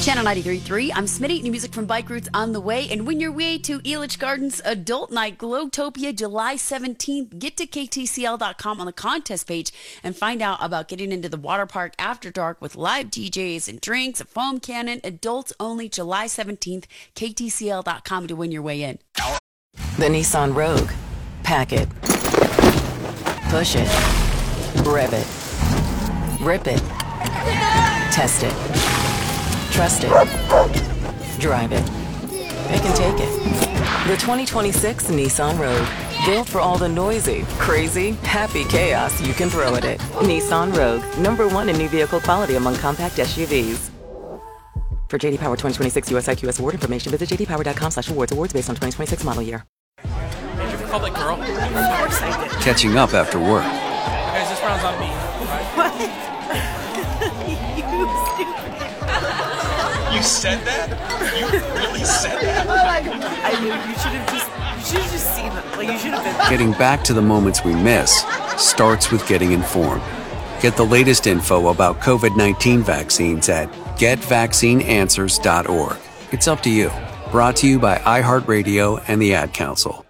Channel 93.3, I'm Smitty. New music from Bike Routes on the way. And win your way to Elitch Gardens Adult Night Glowtopia July 17th. Get to ktcl.com on the contest page and find out about getting into the water park after dark with live DJs and drinks, a foam cannon. Adults only July 17th. ktcl.com to win your way in. The Nissan Rogue. Pack it. Push it. Rev it. Rip it. Test it. Trust it. Drive it. Pick and take it. The 2026 Nissan Rogue. Built for all the noisy, crazy, happy chaos you can throw at it. Nissan Rogue. #1 in new vehicle quality among compact SUVs. For JD Power 2026 US IQS award information, visit jdpower.com/awards. Awards based on 2026 model year. Major Republic girl. I'm so excited. Catching up after work. Guys, this round's on me. What? You stupid. You said that? You really said that? I knew you should have just seen it. Like, you should have been. Getting back to the moments we miss starts with getting informed. Get the latest info about COVID-19 vaccines at getvaccineanswers.org. It's up to you. Brought to you by iHeartRadio and the Ad Council.